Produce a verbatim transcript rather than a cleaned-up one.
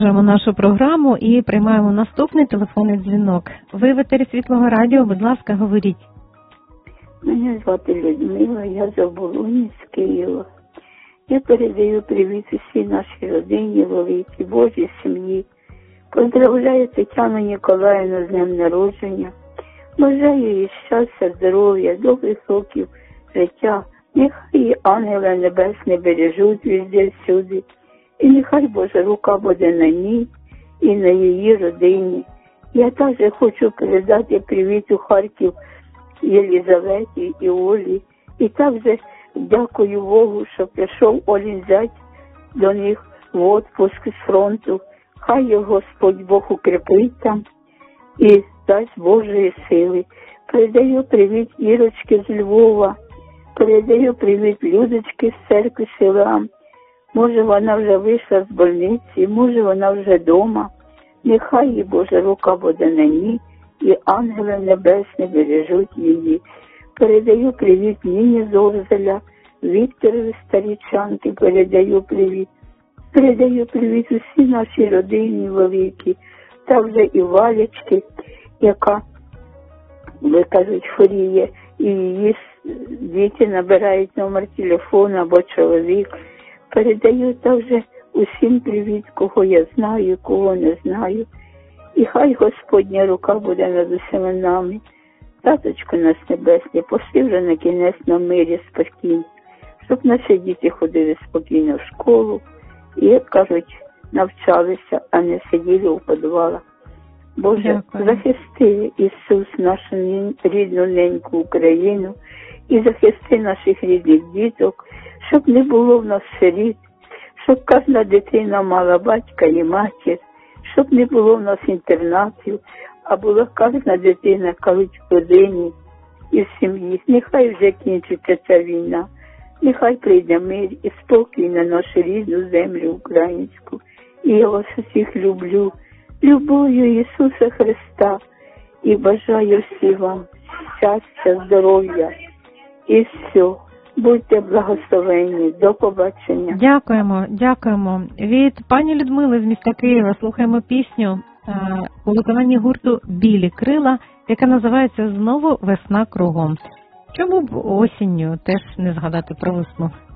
Продовжуємо нашу програму і приймаємо наступний телефонний дзвінок. Ви в етері Світлого радіо, будь ласка, говоріть. Мене звати Людмила, я з Оболоні, з Києва. Я передаю привіт усій нашій родині, великій Божій сім'ї. Поздравляю Тетяну Ніколаївну з днем народження. Бажаю їй щастя, здоров'я, довгих років життя. Нехай її ангели небесні бережуть везде всюди. І нехай Божа рука буде на ній і на її родині. Я також хочу передати привіт у Харків Єлізаветі і Олі. І також дякую Богу, що прийшов Олін зять до них в отпуск з фронту. Хай його Господь Бог укріпить там і дасть Божої сили. Передаю привіт Ірочки з Львова. Передаю привіт Людочки з церкви села. Може, вона вже вийшла з больниці, може, вона вже вдома. Нехай її Божа рука буде на ній, і ангели небесні бережуть її. Передаю привіт Ніні з Орзеля, Вікторові Старічанки, передаю привіт. Передаю привіт усій нашій родині великій, також і Валечки, яка, ви кажуть, хворіє, і її діти набирають номер телефону або чоловік. Передаю також усім привіт, кого я знаю, кого не знаю. І хай Господня рука буде над усіма нами. Таточко нас небесне, пошли вже на кінець на мирі спокійно, щоб наші діти ходили спокійно в школу і, як кажуть, навчалися, а не сиділи у підвалах. Боже, Дякую. захисти, Ісус, нашу рідну неньку Україну, і захисти наших рідних діток, щоб не було в нас сиріт, щоб кожна дитина мала батька і матір, щоб не було в нас інтернатів, а була кожна дитина, кажуть, в родині і в сім'ї. Нехай вже кінчиться ця війна, нехай прийде мир і спокій на нашу рідну землю українську. І я вас усіх люблю, любов'ю Ісуса Христа, і бажаю всім вам щастя, здоров'я і все. Будьте благословенні. До побачення. Дякуємо, дякуємо. Від пані Людмили з міста Києва слухаємо пісню е, у виконанні гурту «Білі крила», яка називається «Знову весна кругом». Чому б осінню теж не згадати про весну?